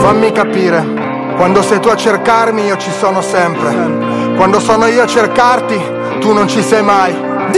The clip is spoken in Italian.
Fammi capire, quando sei tu a cercarmi io ci sono sempre. Quando sono io a cercarti, tu non ci sei mai.